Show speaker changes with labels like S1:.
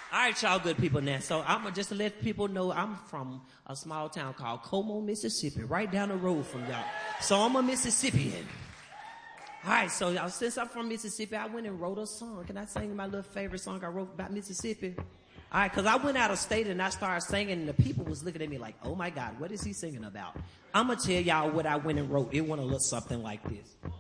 S1: All right, y'all good people now. So I'm just to let people know I'm from a small town called Como, Mississippi, right down the road from y'all. So I'm a Mississippian. All right, so y'all, since I'm from Mississippi, I went and wrote a song. Can I sing my little favorite song I wrote about Mississippi? All right, because I went out of state and I started singing, and the people was looking at me like, oh my God, what is he singing about? I'm going to tell y'all what I went and wrote. It went a little something like this.